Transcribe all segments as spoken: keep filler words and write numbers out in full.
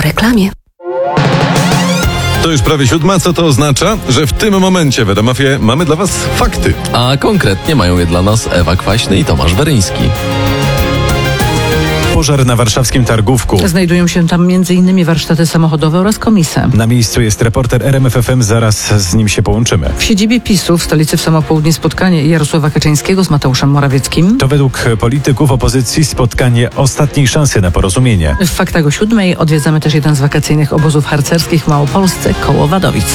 reklamie. To już prawie siódma, co to oznacza? Że w tym momencie w R M F ie mamy dla Was fakty. A konkretnie mają je dla nas Ewa Kwaśny i Tomasz Weryński. Pożar na warszawskim Targówku. Znajdują się tam między innymi warsztaty samochodowe oraz komisy. Na miejscu jest reporter R M F F M, zaraz z nim się połączymy. W siedzibie PiSu w stolicy w samo południe spotkanie Jarosława Kaczyńskiego z Mateuszem Morawieckim. To według polityków opozycji spotkanie ostatniej szansy na porozumienie. W faktach o siódmej odwiedzamy też jeden z wakacyjnych obozów harcerskich w Małopolsce koło Wadowic.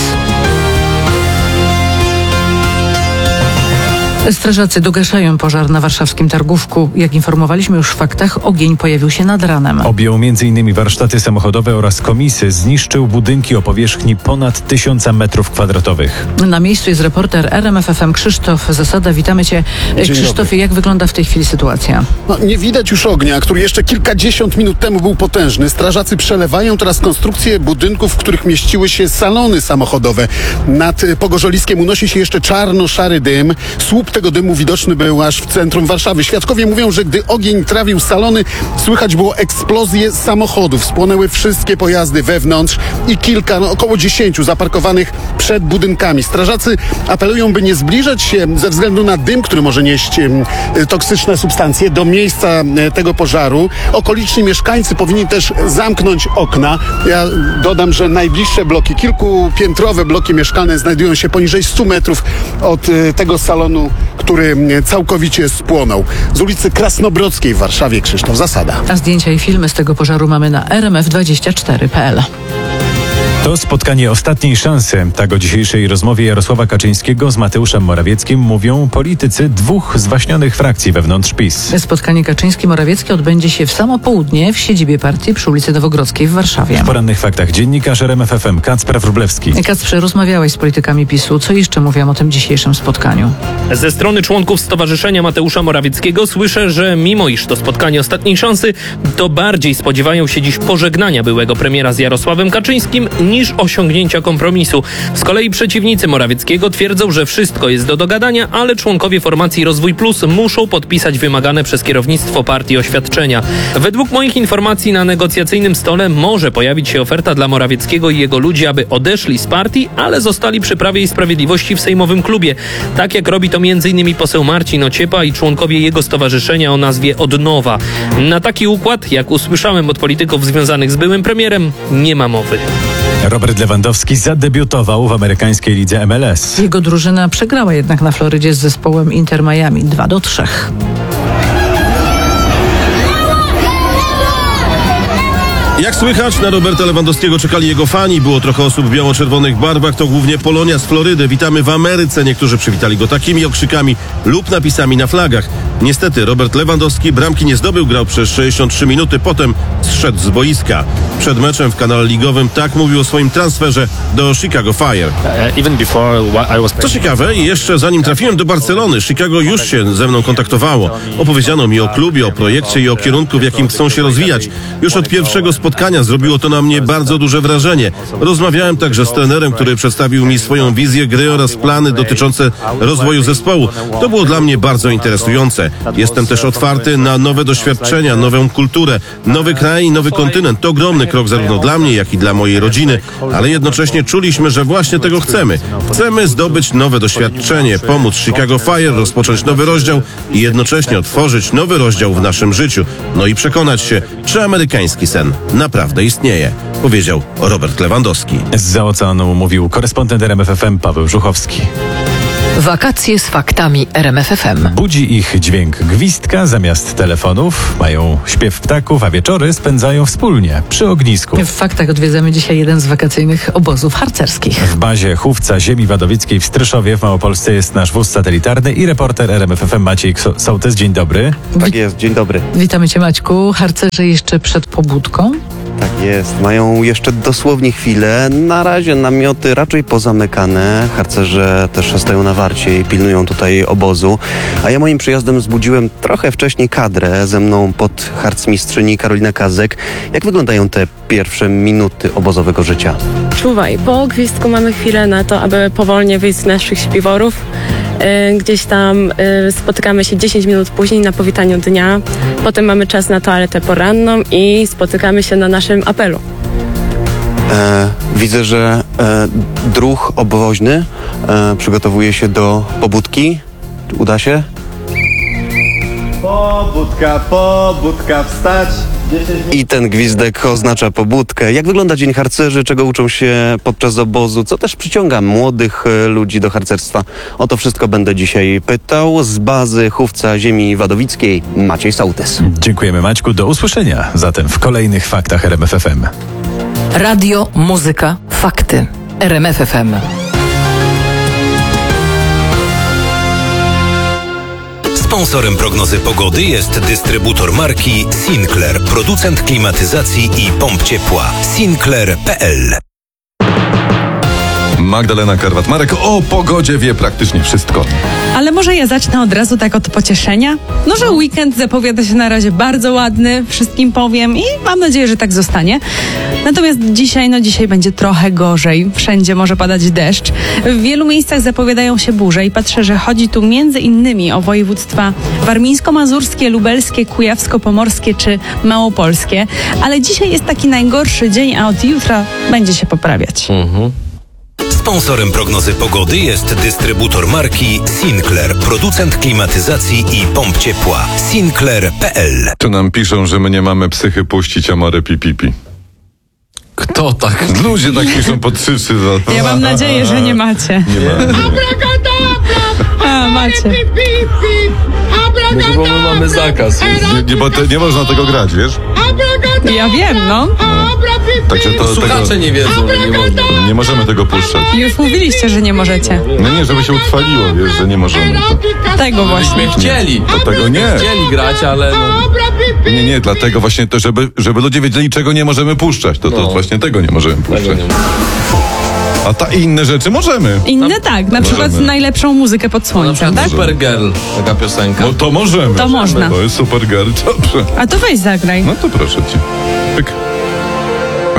Strażacy dogaszają pożar na warszawskim Targówku. Jak informowaliśmy już w faktach, ogień pojawił się nad ranem. Objął między innymi warsztaty samochodowe oraz komisy. Zniszczył budynki o powierzchni ponad tysiąca metrów kwadratowych. Na miejscu jest reporter R M F F M Krzysztof Zasada. Witamy Cię. Dzień Krzysztofie, dobry. jak wygląda w tej chwili sytuacja? No, nie widać już ognia, który jeszcze kilkadziesiąt minut temu był potężny. Strażacy przelewają teraz konstrukcje budynków, w których mieściły się salony samochodowe. Nad Pogorzoliskiem unosi się jeszcze czarno-szary dym. Słup tego dymu widoczny był aż w centrum Warszawy. Świadkowie mówią, że gdy ogień trawił salony, słychać było eksplozję samochodów. Spłonęły wszystkie pojazdy wewnątrz i kilka, no około dziesięciu zaparkowanych przed budynkami. Strażacy apelują, by nie zbliżać się ze względu na dym, który może nieść e, toksyczne substancje do miejsca e, tego pożaru. Okoliczni mieszkańcy powinni też zamknąć okna. Ja dodam, że najbliższe bloki, kilkupiętrowe bloki mieszkalne znajdują się poniżej stu metrów od e, tego salonu, który całkowicie spłonął. Z ulicy Krasnobrodzkiej w Warszawie Krzysztof Zasada. A zdjęcia i filmy z tego pożaru mamy na r m f dwadzieścia cztery kropka p l. To spotkanie ostatniej szansy. Tak o dzisiejszej rozmowie Jarosława Kaczyńskiego z Mateuszem Morawieckim mówią politycy dwóch zwaśnionych frakcji wewnątrz PiS. Spotkanie Kaczyński-Morawiecki odbędzie się w samo południe w siedzibie partii przy ulicy Nowogrodzkiej w Warszawie. W porannych faktach dziennikarz R M F F M Kacper Wróblewski. Kacprze, rozmawiałeś z politykami PiSu. Co jeszcze mówią o tym dzisiejszym spotkaniu? Ze strony członków Stowarzyszenia Mateusza Morawieckiego słyszę, że mimo iż to spotkanie ostatniej szansy, to bardziej spodziewają się dziś pożegnania byłego premiera z Jarosławem Kaczyńskim niż osiągnięcia kompromisu. Z kolei przeciwnicy Morawieckiego twierdzą, że wszystko jest do dogadania, ale członkowie formacji Rozwój Plus muszą podpisać wymagane przez kierownictwo partii oświadczenia. Według moich informacji na negocjacyjnym stole może pojawić się oferta dla Morawieckiego i jego ludzi, aby odeszli z partii, ale zostali przy Prawie i Sprawiedliwości w sejmowym klubie. Tak jak robi to m.in. poseł Marcin Ociepa i członkowie jego stowarzyszenia o nazwie Odnowa. Na taki układ, jak usłyszałem od polityków związanych z byłym premierem, nie ma mowy. Robert Lewandowski zadebiutował w amerykańskiej lidze M L S. Jego drużyna przegrała jednak na Florydzie z zespołem Inter Miami dwa do trzech. Jak słychać, na Roberta Lewandowskiego czekali jego fani. Było trochę osób w biało-czerwonych barwach. To głównie Polonia z Florydy. Witamy w Ameryce. Niektórzy przywitali go takimi okrzykami lub napisami na flagach. Niestety Robert Lewandowski bramki nie zdobył, grał przez sześćdziesiąt trzy minuty, potem zszedł z boiska. Przed meczem w kanale ligowym tak mówił o swoim transferze do Chicago Fire. Co ciekawe, jeszcze zanim trafiłem do Barcelony, Chicago już się ze mną kontaktowało. Opowiedziano mi o klubie, o projekcie i o kierunku, w jakim chcą się rozwijać. Już od pierwszego spotkania zrobiło to na mnie bardzo duże wrażenie. Rozmawiałem także z trenerem, który przedstawił mi swoją wizję gry oraz plany dotyczące rozwoju zespołu. To było dla mnie bardzo interesujące. Jestem też otwarty na nowe doświadczenia, nową kulturę, nowy kraj i nowy kontynent. To ogromny krok zarówno dla mnie, jak i dla mojej rodziny, ale jednocześnie czuliśmy, że właśnie tego chcemy. Chcemy zdobyć nowe doświadczenie, pomóc Chicago Fire rozpocząć nowy rozdział i jednocześnie otworzyć nowy rozdział w naszym życiu. No i przekonać się, czy amerykański sen naprawdę istnieje, powiedział Robert Lewandowski. Zza oceanu mówił korespondent R M F F M Paweł Żuchowski. Wakacje z faktami R M F F M. Budzi ich dźwięk gwizdka zamiast telefonów, mają śpiew ptaków, a wieczory spędzają wspólnie przy ognisku. W faktach odwiedzamy dzisiaj jeden z wakacyjnych obozów harcerskich. W bazie Chówca Ziemi Wadowickiej w Stryszowie w Małopolsce jest nasz wóz satelitarny i reporter R M F F M Maciej Sołtys. Dzień dobry. Tak jest, dzień dobry. Witamy Cię, Maćku. Harcerze jeszcze przed pobudką? Tak jest, mają jeszcze dosłownie chwilę. Na razie namioty raczej pozamykane. Harcerze też stoją na warcie i pilnują tutaj obozu. A ja moim przyjazdem zbudziłem trochę wcześniej kadrę. Ze mną podharcmistrzyni Karolina Kazek. Jak wyglądają te pierwsze minuty obozowego życia? Czuwaj, po gwizdku mamy chwilę na to, aby powolnie wyjść z naszych śpiworów. Yy, gdzieś tam yy, spotykamy się dziesięć minut później na powitaniu dnia. Potem mamy czas na toaletę poranną i spotykamy się na naszym apelu. E, widzę, że e, druh obwoźny e, przygotowuje się do pobudki. Uda się? Pobudka, pobudka, wstać. I ten gwizdek oznacza pobudkę. Jak wygląda Dzień Harcerzy? Czego uczą się podczas obozu? Co też przyciąga młodych e, ludzi do harcerstwa? O to wszystko będę dzisiaj pytał. Z bazy chówca ziemi wadowickiej Maciej Sołtys. Dziękujemy, Maćku. Do usłyszenia zatem w kolejnych faktach R M F F M. Radio, muzyka, fakty. R M F F M. Sponsorem prognozy pogody jest dystrybutor marki Sinclair, producent klimatyzacji i pomp ciepła. Sinclair kropka p l. Magdalena Karwat-Marek o pogodzie wie praktycznie wszystko. Ale może ja zacznę od razu tak od pocieszenia? No, że weekend zapowiada się na razie bardzo ładny, wszystkim powiem i mam nadzieję, że tak zostanie. Natomiast dzisiaj, no dzisiaj będzie trochę gorzej. Wszędzie może padać deszcz. W wielu miejscach zapowiadają się burze i patrzę, że chodzi tu między innymi o województwa warmińsko-mazurskie, lubelskie, kujawsko-pomorskie czy małopolskie. Ale dzisiaj jest taki najgorszy dzień, a od jutra będzie się poprawiać. Mhm. Sponsorem prognozy pogody jest dystrybutor marki Sinclair, producent klimatyzacji i pomp ciepła. Sinclair kropka p l. Tu nam piszą, że my nie mamy psychy puścić amory pipipi. Kto tak? Ludzie tak piszą po trzy, trzy za... Ja mam nadzieję, że nie macie. Nie ma. A, macie. Może bo my mamy zakaz. Nie, nie, bo te, nie można tego grać, wiesz? Ja wiem, no. Także to, Słuchacze tego, nie wiedzą, że nie można. nie możemy tego puszczać. Już mówiliście, że nie możecie. No nie, żeby się utrwaliło, wiesz, że nie możemy. To, Tego właśnie. Myśmy chcieli. to tego nie. Chcieli grać, ale no, Nie, nie, dlatego właśnie to, żeby, żeby ludzie wiedzieli, czego nie możemy puszczać. To, to No. właśnie tego nie możemy tego puszczać. nie ma. A ta i inne rzeczy możemy. Inne tak, na przykład Możemy. najlepszą muzykę pod Na słońcem, przykład tak? Supergirl, taka piosenka. No to możemy. To można. To jest super girl, dobrze. A to weź zagraj. No to proszę cię. Pyk.